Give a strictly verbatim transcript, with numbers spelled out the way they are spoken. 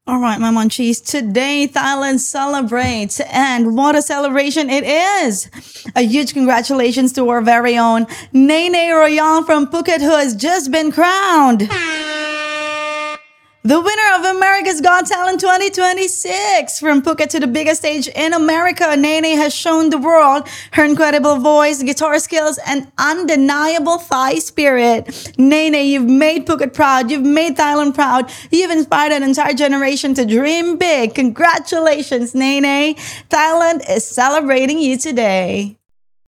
All right, my munchies. Today, Thailand celebrates, and what a celebration it is! A huge congratulations to our very own Nene Royale from Phuket, who has just been crowned the winner of America's Got Talent twenty twenty-six. From Phuket to the biggest stage in America, Nene has shown the world her incredible voice, guitar skills, and undeniable Thai spirit. Nene, you've made Phuket proud. You've made Thailand proud. You've inspired an entire generation to dream big. Congratulations, Nene. Thailand is celebrating you today.